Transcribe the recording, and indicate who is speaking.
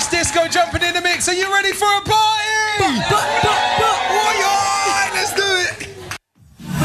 Speaker 1: Disco jumping in the mix. Are you ready for a